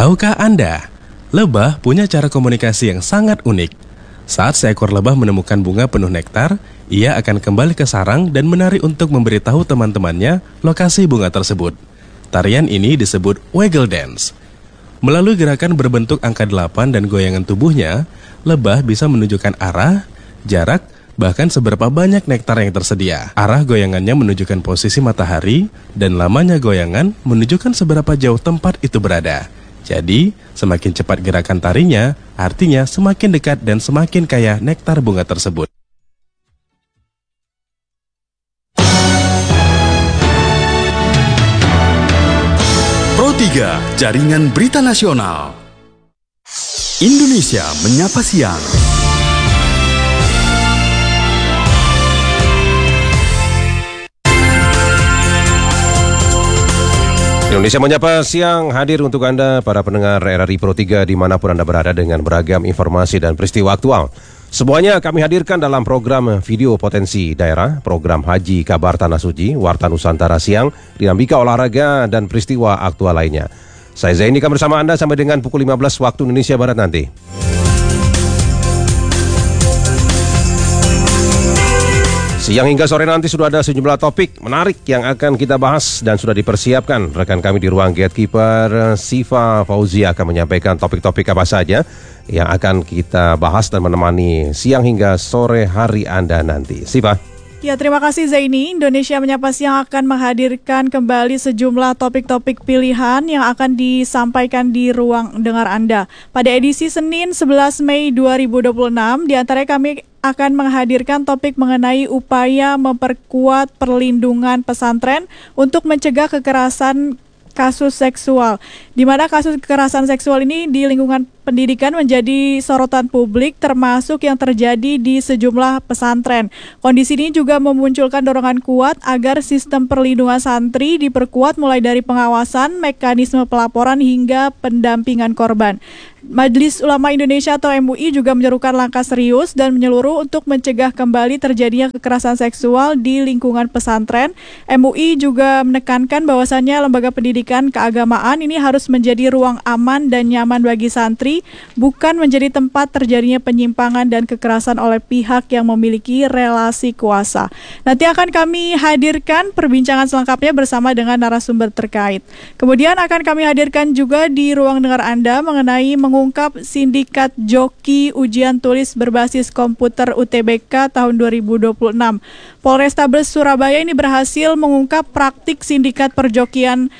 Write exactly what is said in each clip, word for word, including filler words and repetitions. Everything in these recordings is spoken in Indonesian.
Tahukah Anda, lebah punya cara komunikasi yang sangat unik. Saat seekor lebah menemukan bunga penuh nektar, ia akan kembali ke sarang dan menari untuk memberitahu teman-temannya lokasi bunga tersebut. Tarian ini disebut waggle dance. Melalui gerakan berbentuk angka delapan dan goyangan tubuhnya, lebah bisa menunjukkan arah, jarak, bahkan seberapa banyak nektar yang tersedia. Arah goyangannya menunjukkan posisi matahari, dan lamanya goyangan menunjukkan seberapa jauh tempat itu berada. Jadi, semakin cepat gerakan tarinya, artinya semakin dekat dan semakin kaya nektar bunga tersebut. Pro tiga, Jaringan Berita Nasional. Indonesia Menyapa Siang. Indonesia Menyapa Siang hadir untuk Anda para pendengar R R I Pro tiga dimanapun Anda berada dengan beragam informasi dan peristiwa aktual. Semuanya kami hadirkan dalam program Video Potensi Daerah, program Haji Kabar Tanah Suci, Warta Nusantara Siang, dinamika olahraga dan peristiwa aktual lainnya. Saya Zaini akan bersama Anda sampai dengan pukul lima belas waktu Indonesia Barat nanti. Siang hingga sore nanti sudah ada sejumlah topik menarik yang akan kita bahas dan sudah dipersiapkan. Rekan kami di ruang Gatekeeper, Siva Fauzia akan menyampaikan topik-topik apa saja yang akan kita bahas dan menemani siang hingga sore hari Anda nanti. Siva. Ya, terima kasih Zaini. Indonesia Menyapa Siang akan menghadirkan kembali sejumlah topik-topik pilihan yang akan disampaikan di ruang dengar Anda. Pada edisi Senin sebelas Mei dua ribu dua puluh enam, di antaranya kami akan menghadirkan topik mengenai upaya memperkuat perlindungan pesantren untuk mencegah kekerasan kasus seksual, di mana kasus kekerasan seksual ini di lingkungan pendidikan menjadi sorotan publik termasuk yang terjadi di sejumlah pesantren. Kondisi ini juga memunculkan dorongan kuat agar sistem perlindungan santri diperkuat mulai dari pengawasan, mekanisme pelaporan hingga pendampingan korban. Majelis Ulama Indonesia atau M U I juga menyerukan langkah serius dan menyeluruh untuk mencegah kembali terjadinya kekerasan seksual di lingkungan pesantren. M U I juga menekankan bahwasannya lembaga pendidikan keagamaan ini harus menjadi ruang aman dan nyaman bagi santri, bukan menjadi tempat terjadinya penyimpangan dan kekerasan oleh pihak yang memiliki relasi kuasa. Nanti akan kami hadirkan perbincangan selengkapnya bersama dengan narasumber terkait. Kemudian akan kami hadirkan juga di ruang dengar Anda mengenai mengungkap sindikat joki ujian tulis berbasis komputer U T B K tahun dua ribu dua puluh enam. Polrestabes Surabaya ini berhasil mengungkap praktik sindikat perjokian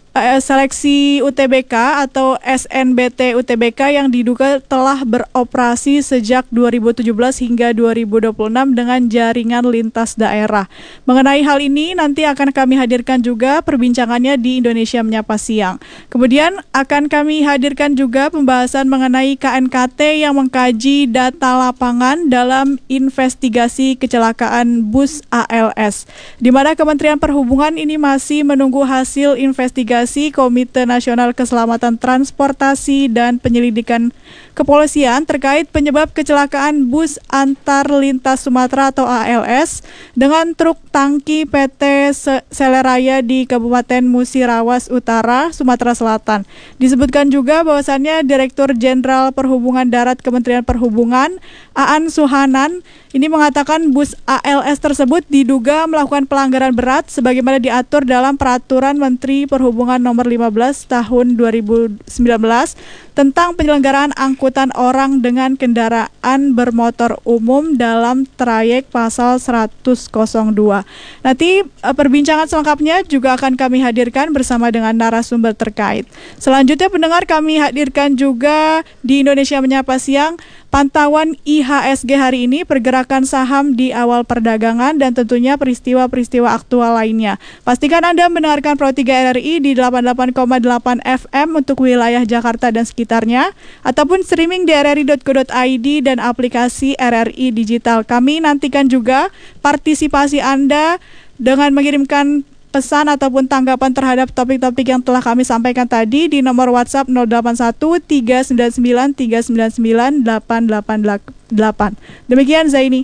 seleksi U T B K atau S N B T U T B K yang diduga telah beroperasi sejak dua ribu tujuh belas hingga dua ribu dua puluh enam dengan jaringan lintas daerah. Mengenai hal ini nanti akan kami hadirkan juga perbincangannya di Indonesia Menyapa Siang. Kemudian akan kami hadirkan juga pembahasan mengenai K N K T yang mengkaji data lapangan dalam investigasi kecelakaan bus A L S, di mana Kementerian Perhubungan ini masih menunggu hasil investigasi Komite Nasional Keselamatan Transportasi dan Penyelidikan Kepolisian terkait penyebab kecelakaan bus antar lintas Sumatera atau A L S dengan truk tangki P T Seleraya di Kabupaten Musirawas Utara, Sumatera Selatan. Disebutkan juga bahwasannya Direktur Jenderal Perhubungan Darat Kementerian Perhubungan, Aan Suhanan, ini mengatakan bus A L S tersebut diduga melakukan pelanggaran berat sebagaimana diatur dalam Peraturan Menteri Perhubungan Nomor lima belas Tahun dua ribu sembilan belas tentang penyelenggaraan angkutan orang dengan kendaraan bermotor umum dalam trayek pasal seratus dua. Nanti perbincangan selengkapnya juga akan kami hadirkan bersama dengan narasumber terkait. Selanjutnya pendengar, kami hadirkan juga di Indonesia Menyapa Siang pantauan I H S G hari ini, pergerakan saham di awal perdagangan dan tentunya peristiwa-peristiwa aktual lainnya. Pastikan Anda mendengarkan Pro tiga R R I di delapan puluh delapan koma delapan F M untuk wilayah Jakarta dan sekitarnya, ataupun streaming di r r i dot co dot i d dan aplikasi R R I Digital. Kami nantikan juga partisipasi Anda dengan mengirimkan pesan ataupun tanggapan terhadap topik-topik yang telah kami sampaikan tadi di nomor WhatsApp nol delapan satu tiga sembilan sembilan tiga sembilan sembilan delapan delapan delapan. Demikian Zaini.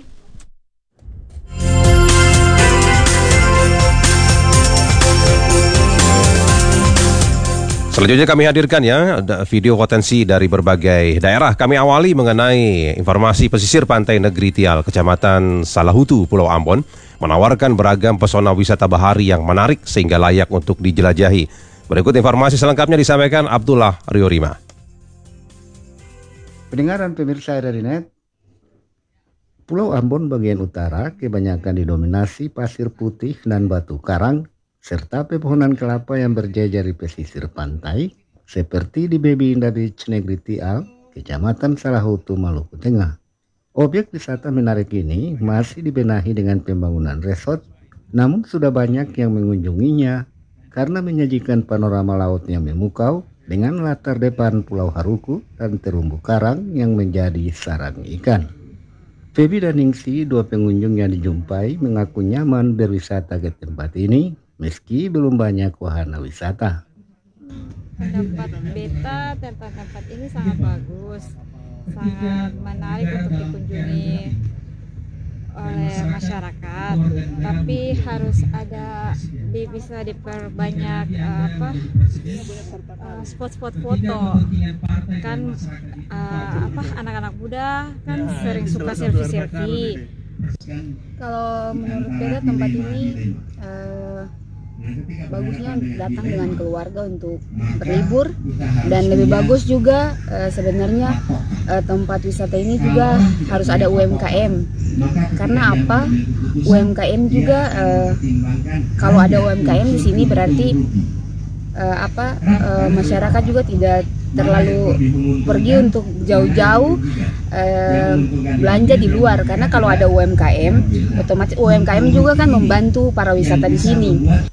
Selanjutnya kami hadirkan ya video potensi dari berbagai daerah. Kami awali mengenai informasi pesisir pantai Negeri Tial, Kecamatan Salahutu, Pulau Ambon, menawarkan beragam pesona wisata bahari yang menarik sehingga layak untuk dijelajahi. Berikut informasi selengkapnya disampaikan Abdullah Riorima. Pendengar dan pemirsa R R I Net, Pulau Ambon bagian utara kebanyakan didominasi pasir putih dan batu karang, serta pepohonan kelapa yang berjejer di pesisir pantai, seperti di Baby Indah Beach Negeri Tial, Kecamatan Salahutu, Maluku Tengah. Objek wisata menarik ini masih dibenahi dengan pembangunan resort, namun sudah banyak yang mengunjunginya karena menyajikan panorama laut yang memukau dengan latar depan Pulau Haruku dan terumbu karang yang menjadi sarang ikan. Febi dan Ningsi, dua pengunjung yang dijumpai, mengaku nyaman berwisata ke tempat ini meski belum banyak wahana wisata. Pendapat beta tentang tempat ini sangat bagus, sangat menarik untuk dikunjungi oleh masyarakat, tapi harus ada di, bisa diperbanyak uh, apa uh, spot-spot foto kan, uh, apa anak-anak muda kan sering suka selfie-selfie. Kalau menurut beta tempat ini uh, bagusnya datang dengan keluarga untuk berlibur, dan lebih bagus juga uh, sebenarnya uh, tempat wisata ini juga harus ada U M K M. Karena apa? U M K M juga uh, kalau ada U M K M di sini berarti uh, apa uh, masyarakat juga tidak terlalu pergi untuk jauh-jauh uh, belanja di luar, karena kalau ada U M K M otomatis U M K M juga kan membantu para wisata di sini.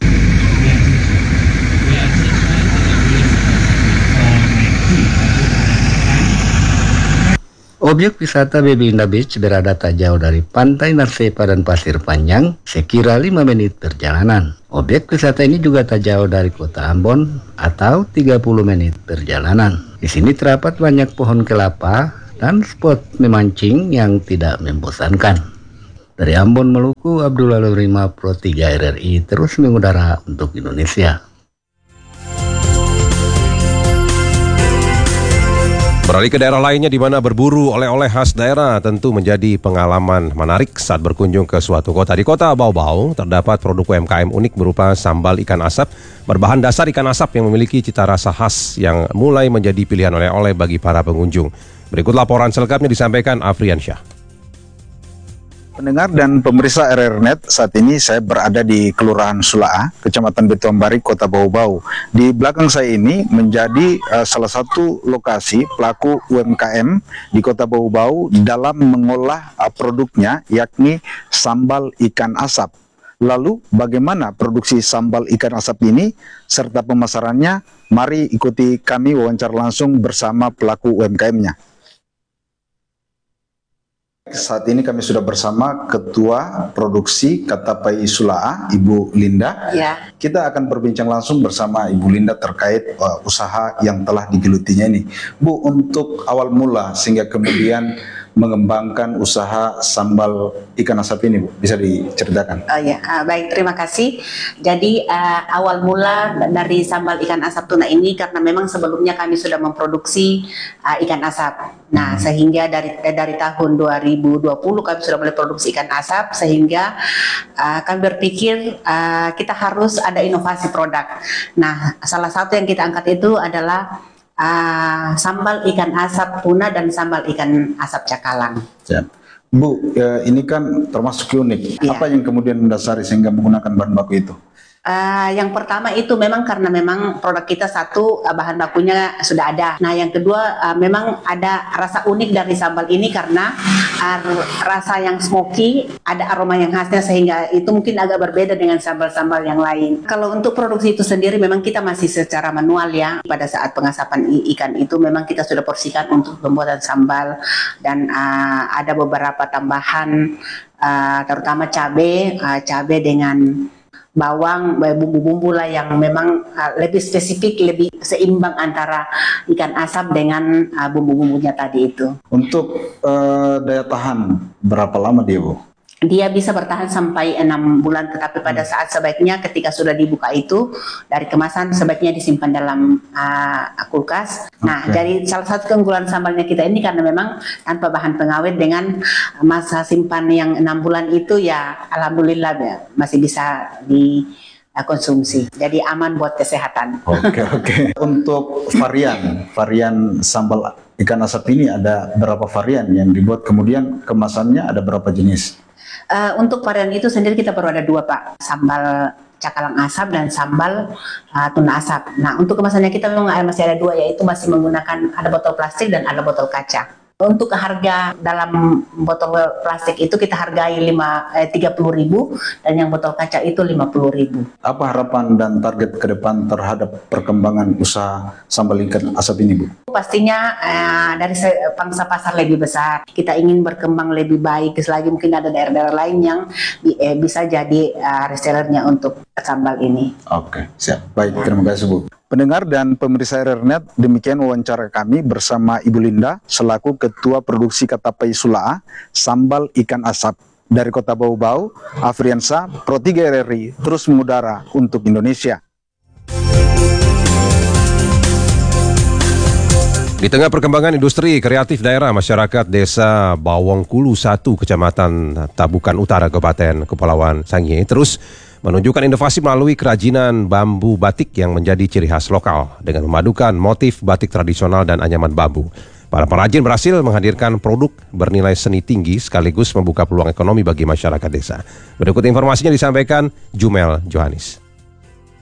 Objek wisata Baby Indah Beach berada tak jauh dari Pantai Narsepa dan Pasir Panjang, sekira lima menit perjalanan. Objek wisata ini juga tak jauh dari kota Ambon atau tiga puluh menit perjalanan. Di sini terdapat banyak pohon kelapa dan spot memancing yang tidak membosankan. Dari Ambon, Maluku, Abdullah Riorima, Pro tiga R R I terus mengudara untuk Indonesia. Beralih ke daerah lainnya di mana berburu oleh-oleh khas daerah tentu menjadi pengalaman menarik saat berkunjung ke suatu kota. Di kota Bau-Bau terdapat produk U M K M unik berupa sambal ikan asap berbahan dasar ikan asap yang memiliki cita rasa khas yang mulai menjadi pilihan oleh-oleh bagi para pengunjung. Berikut laporan selengkapnya disampaikan Afrian Syah. Pendengar dan pemirsa R R Net, saat ini saya berada di Kelurahan Sulaa, Kecamatan Betuambari, Kota Bau-Bau. Di belakang saya ini menjadi uh, salah satu lokasi pelaku U M K M di Kota Bau-Bau dalam mengolah uh, produknya, yakni sambal ikan asap. Lalu bagaimana produksi sambal ikan asap ini serta pemasarannya? Mari ikuti kami wawancara langsung bersama pelaku U M K M-nya. Saat ini kami sudah bersama Ketua Produksi Katapai Sulaa, Ibu Linda. Ya. Kita akan berbincang langsung bersama Ibu Linda terkait uh, usaha yang telah digelutinya ini. Bu, untuk awal mula sehingga kemudian mengembangkan usaha sambal ikan asap ini, Bu, bisa diceritakan? Oh ya, uh, baik, terima kasih. Jadi uh, awal mula dari sambal ikan asap tuna ini karena memang sebelumnya kami sudah memproduksi uh, ikan asap. Nah, hmm. sehingga dari dari tahun dua ribu dua puluh kami sudah mulai produksi ikan asap, sehingga uh, kami berpikir uh, kita harus ada inovasi produk. Nah, salah satu yang kita angkat itu adalah Uh, sambal ikan asap tuna dan sambal ikan asap cakalang. Ya. Bu, ya, ini kan termasuk unik. Ya. Apa yang kemudian mendasari sehingga menggunakan bahan baku itu? Uh, yang pertama itu memang karena memang produk kita satu uh, bahan bakunya sudah ada. Nah, yang kedua uh, memang ada rasa unik dari sambal ini karena uh, rasa yang smoky, ada aroma yang khasnya sehingga itu mungkin agak berbeda dengan sambal-sambal yang lain. Kalau untuk produksi itu sendiri memang kita masih secara manual ya. Pada saat pengasapan ikan itu memang kita sudah porsikan untuk pembuatan sambal dan uh, ada beberapa tambahan uh, terutama cabai, uh, cabai dengan bawang, bumbu-bumbu lah yang memang uh, lebih spesifik, lebih seimbang antara ikan asap dengan uh, bumbu-bumbunya tadi itu. Untuk uh, daya tahan berapa lama dia, Bu? dia bisa bertahan sampai enam bulan, tetapi pada saat sebaiknya ketika sudah dibuka itu dari kemasan sebaiknya disimpan dalam uh, kulkas. Nah, jadi salah satu keunggulan sambalnya kita ini karena memang tanpa bahan pengawet dengan masa simpan yang enam bulan itu ya alhamdulillah ya, masih bisa di konsumsi, jadi aman buat kesehatan. Oke oke. Untuk varian varian sambal ikan asap ini ada berapa varian yang dibuat, kemudian kemasannya ada berapa jenis? Uh, untuk varian itu sendiri kita baru ada dua Pak, sambal cakalang asap dan sambal uh, tuna asap. Nah untuk kemasannya kita memang masih ada dua, yaitu masih menggunakan ada botol plastik dan ada botol kaca. Untuk harga dalam botol plastik itu kita hargai tiga puluh ribu dan yang botol kaca itu lima puluh ribu. Apa harapan dan target ke depan terhadap perkembangan usaha sambal ikan asap ini, Bu? Pastinya eh, dari pangsa pasar lebih besar, kita ingin berkembang lebih baik lagi. Mungkin ada daerah-daerah lain yang eh, bisa jadi eh, resellernya untuk sambal ini. Oke, siap. Baik, terima kasih, Bu. Pendengar dan pemirsa R R Net, demikian wawancara kami bersama Ibu Linda selaku Ketua Produksi Katapai Sulaa Sambal Ikan Asap dari Kota Bau-Bau. Afriansa, Pro tiga R R I terus mengudara untuk Indonesia. Di tengah perkembangan industri kreatif daerah, masyarakat Desa Bawangkulu satu, Kecamatan Tabukan Utara, Kabupaten Kepulauan Sangihe terus menunjukkan inovasi melalui kerajinan bambu batik yang menjadi ciri khas lokal dengan memadukan motif batik tradisional dan anyaman bambu. Para perajin berhasil menghadirkan produk bernilai seni tinggi sekaligus membuka peluang ekonomi bagi masyarakat desa. Berikut informasinya disampaikan Jumel Johanis.